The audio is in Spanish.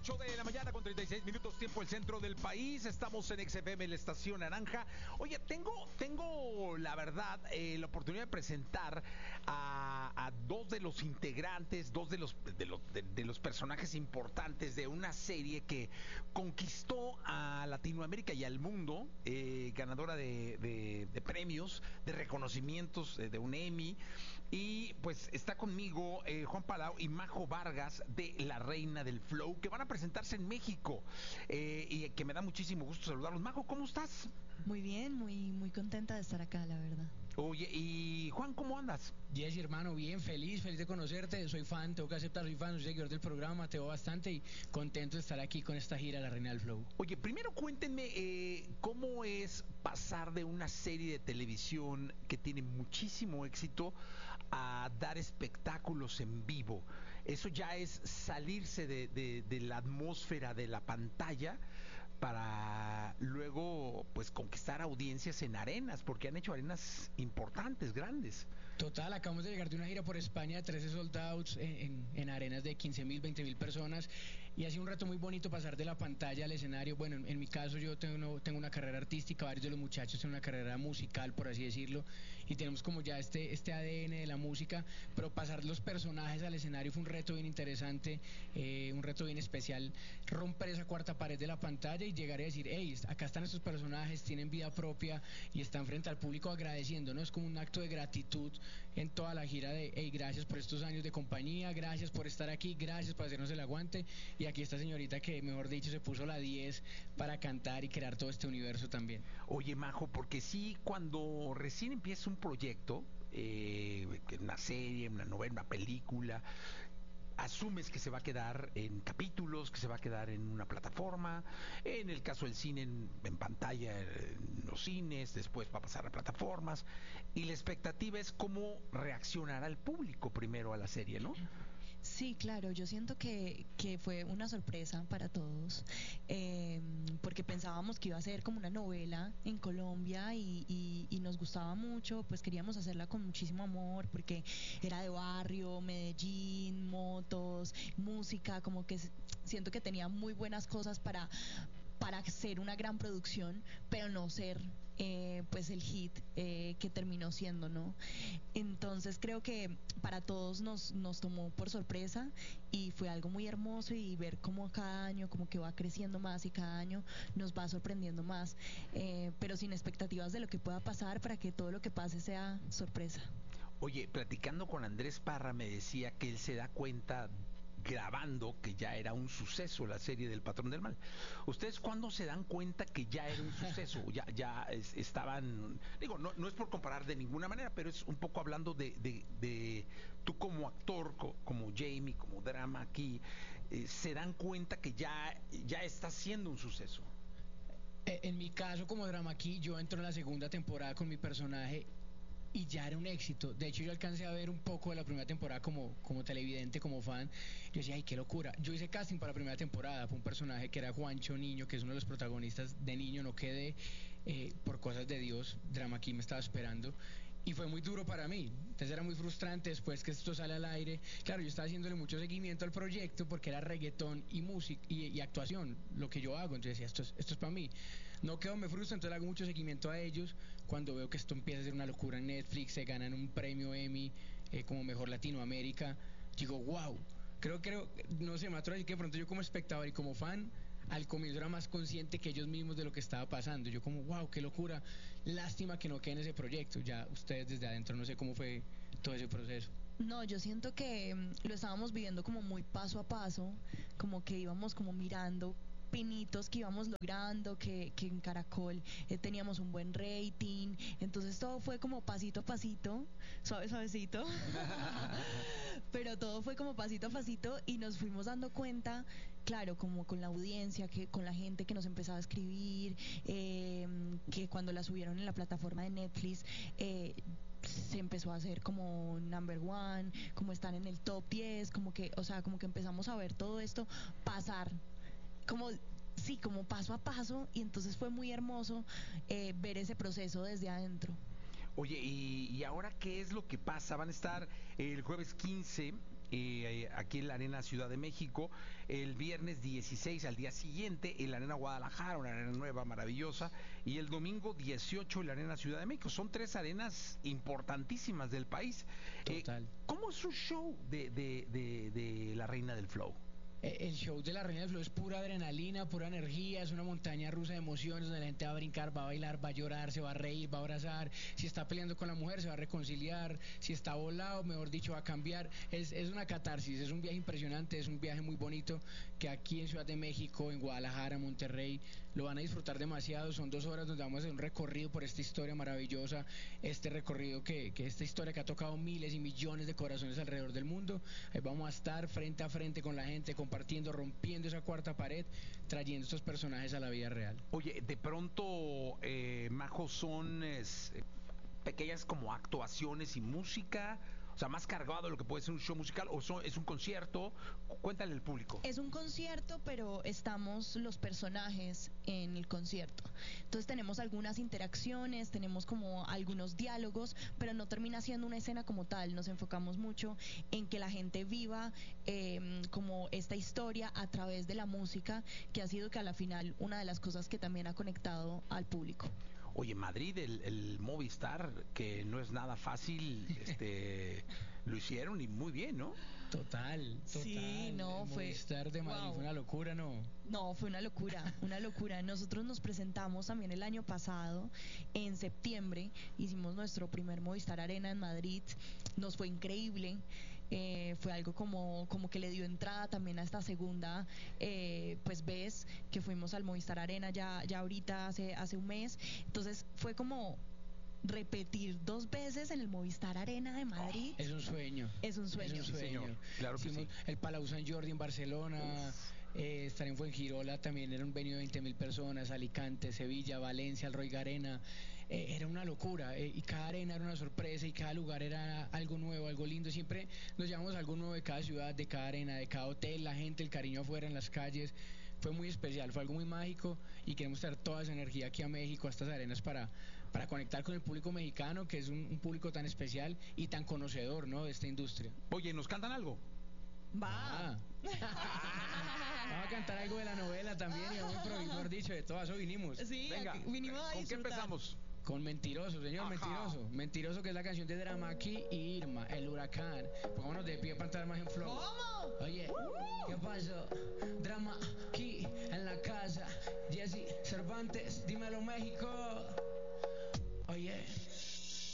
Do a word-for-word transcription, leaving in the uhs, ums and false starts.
ocho de la mañana con treinta y seis minutos, tiempo el centro del país. Estamos en X F M, la estación naranja. Oye, tengo, tengo la verdad, eh, la oportunidad de presentar a, a dos de los integrantes, dos de los, de, los, de, de los personajes importantes de una serie que conquistó a Latinoamérica y al mundo, eh, ganadora de, de, de premios, de reconocimientos, eh, de un Emmy. Y pues está conmigo eh, Juan Palau y Majo Vargas de La Reina del Flow, que van a presentarse en México, eh, y que me da muchísimo gusto saludarlos. Majo, ¿cómo estás? Muy bien, muy, muy contenta de estar acá, la verdad. Oye, y Juan, ¿cómo andas? Jesse, hermano, bien, feliz, feliz de conocerte. Soy fan, tengo que aceptar, soy fan, soy seguidor del programa, te veo bastante y contento de estar aquí con esta gira La Reina del Flow. Oye, primero cuéntenme eh, cómo es pasar de una serie de televisión que tiene muchísimo éxito a dar espectáculos en vivo. Eso ya es salirse de, de, de la atmósfera de la pantalla para luego pues conquistar audiencias en arenas, porque han hecho arenas importantes, grandes. Total, acabamos de llegar de una gira por España, trece sold outs en, en, en arenas de quince mil, veinte mil personas, y ha sido un reto muy bonito pasar de la pantalla al escenario. Bueno, en, en mi caso yo tengo, tengo una carrera artística, varios de los muchachos tienen una carrera musical, por así decirlo, y tenemos como ya este, este A D N de la música, pero pasar los personajes al escenario fue un reto bien interesante, eh, un reto bien especial, romper esa cuarta pared de la pantalla y llegar a decir, hey, acá están estos personajes, tienen vida propia y están frente al público agradeciendo, ¿no? Es como un acto de gratitud en toda la gira de, hey, gracias por estos años de compañía, gracias por estar aquí, gracias por hacernos el aguante, y aquí esta señorita que, mejor dicho, se puso la diez para cantar y crear todo este universo también. Oye, Majo, porque sí, cuando recién empieza un proyecto, eh, una serie, una novela, una película, asumes que se va a quedar en capítulos, que se va a quedar en una plataforma, en el caso del cine en, en pantalla, en los cines, después va a pasar a plataformas, y la expectativa es cómo reaccionará el público primero a la serie, ¿no? Sí, claro, yo siento que, que fue una sorpresa para todos, eh, porque pensábamos que iba a ser como una novela en Colombia y, y, y nos gustaba mucho, pues queríamos hacerla con muchísimo amor, porque era de barrio, Medellín, motos, música, como que siento que tenía muy buenas cosas para para ser una gran producción, pero no ser eh, pues el hit eh, que terminó siendo, ¿no? Entonces creo que para todos nos, nos tomó por sorpresa y fue algo muy hermoso, y ver cómo cada año como que va creciendo más y cada año nos va sorprendiendo más, eh, pero sin expectativas de lo que pueda pasar, para que todo lo que pase sea sorpresa. Oye, platicando con Andrés Parra me decía que él se da cuenta grabando que ya era un suceso la serie del Patrón del Mal. ¿Ustedes cuándo se dan cuenta que ya era un suceso? Ya, ya es, estaban, digo, no, no es por comparar de ninguna manera, pero es un poco hablando de, de, de tú como actor, co, como Jamie, como drama aquí, eh, se dan cuenta que ya, ya está siendo un suceso. En mi caso, como drama aquí, yo entro en la segunda temporada con mi personaje y ya era un éxito. De hecho, yo alcancé a ver un poco de la primera temporada como, como televidente, como fan. Yo decía, ay, qué locura. Yo hice casting para la primera temporada, fue un personaje que era Juancho Niño, que es uno de los protagonistas de Niño, no quedé, eh, por cosas de Dios, drama aquí me estaba esperando. Y fue muy duro para mí, entonces era muy frustrante después que esto sale al aire. Claro, yo estaba haciéndole mucho seguimiento al proyecto porque era reggaetón y música y, y actuación, lo que yo hago, entonces decía, esto es, esto es para mí. No quedo, me frustra, entonces hago mucho seguimiento a ellos. Cuando veo que esto empieza a ser una locura en Netflix, se ganan un premio Emmy eh, como Mejor Latinoamérica, digo, wow. Creo, creo, no sé, me atrevo a decir que de pronto yo como espectador y como fan, al comienzo era más consciente que ellos mismos de lo que estaba pasando. Yo como, wow, qué locura, lástima que no quede en ese proyecto. Ya ustedes desde adentro, no sé cómo fue todo ese proceso. No, yo siento que mm, lo estábamos viviendo como muy paso a paso, como que íbamos como mirando pinitos que íbamos logrando, que, que en Caracol eh, teníamos un buen rating, entonces todo fue como pasito a pasito, suave suavecito, pero todo fue como pasito a pasito, y nos fuimos dando cuenta, claro, como con la audiencia, que con la gente que nos empezaba a escribir, eh, que cuando la subieron en la plataforma de Netflix, eh, se empezó a hacer como number one, como están en el top diez, como que, o sea, como que empezamos a ver todo esto pasar, como, sí, como paso a paso, y entonces fue muy hermoso eh, ver ese proceso desde adentro. Oye, ¿y, ¿y ahora qué es lo que pasa? Van a estar el jueves quince eh, aquí en la Arena Ciudad de México, el viernes dieciséis al día siguiente en la Arena Guadalajara, una arena nueva, maravillosa, y el domingo dieciocho en la Arena Ciudad de México. Son tres arenas importantísimas del país. Total. Eh, ¿Cómo es un show de, de, de, de la Reina del Flow? El show de la Reina del Flow es pura adrenalina, pura energía, es una montaña rusa de emociones donde la gente va a brincar, va a bailar, va a llorar, se va a reír, va a abrazar. Si está peleando con la mujer, se va a reconciliar. Si está volado, mejor dicho, va a cambiar. Es, es una catarsis, es un viaje impresionante, es un viaje muy bonito que aquí en Ciudad de México, en Guadalajara, Monterrey, lo van a disfrutar demasiado. Son dos horas donde vamos a hacer un recorrido por esta historia maravillosa, este recorrido que, que esta historia que ha tocado miles y millones de corazones alrededor del mundo. Ahí vamos a estar frente a frente con la gente, compartiendo, rompiendo esa cuarta pared, trayendo estos personajes a la vida real. Oye, de pronto, eh, Majo, son es, pequeñas como actuaciones y música, o sea, más cargado de lo que puede ser un show musical, o son, es un concierto. Cuéntale al público. Es un concierto, pero estamos los personajes en el concierto. Entonces tenemos algunas interacciones, tenemos como algunos diálogos, pero no termina siendo una escena como tal. Nos enfocamos mucho en que la gente viva eh, como esta historia a través de la música, que ha sido que a la final una de las cosas que también ha conectado al público. Oye, Madrid, el, el Movistar, que no es nada fácil, este, lo hicieron y muy bien, ¿no? Total, total. Sí, no, el fue... Movistar de Madrid wow. fue una locura, ¿no? No, fue una locura, una locura. Nosotros nos presentamos también el año pasado, en septiembre, hicimos nuestro primer Movistar Arena en Madrid, nos fue increíble. Eh, fue algo como, como que le dio entrada también a esta segunda eh, pues vez que fuimos al Movistar Arena ya, ya ahorita hace, hace un mes. Entonces fue como repetir dos veces en el Movistar Arena de Madrid. Oh, es un sueño. Es un sueño. Es un sueño. Sí, claro que Hicimos sí. el Palau Sant Jordi en Barcelona. Eh, estar en Fuengirola también era un venue de veinte mil personas, Alicante, Sevilla, Valencia, el Roig Arena. Eh, era una locura, eh, y cada arena era una sorpresa y cada lugar era algo nuevo, algo lindo. Siempre nos llevamos algo nuevo de cada ciudad, de cada arena, de cada hotel, la gente, el cariño afuera en las calles. Fue muy especial, fue algo muy mágico y queremos traer toda esa energía aquí a México, a estas arenas para, para conectar con el público mexicano, que es un, un público tan especial y tan conocedor, ¿no?, de esta industria. Oye, ¿nos cantan algo? Va. Ah. Vamos a cantar algo de la novela también y vamos a improvisar, mejor dicho, de todo eso vinimos. Sí, Venga, vinimos a ¿con qué disfrutar. empezamos? Con Mentiroso, señor. Ajá. Mentiroso. Mentiroso, que es la canción de Dramaki y Irma, el huracán. Pongámonos de pie para entrar más en flow. ¿Cómo? Oye, ¿qué pasó? Dramaki en la casa. Jesse Cervantes, dímelo México. Oye.